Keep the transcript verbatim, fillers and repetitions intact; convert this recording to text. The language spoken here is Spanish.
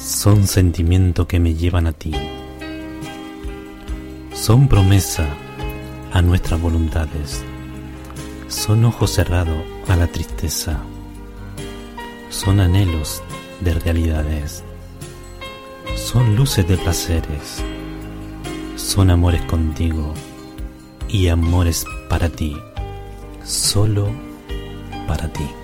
Son sentimiento que me llevan a ti. Son promesa a nuestras voluntades. Son ojos cerrados a la tristeza. Son anhelos de realidades. Son luces de placeres. Son amores contigo y amores para ti. Solo para ti.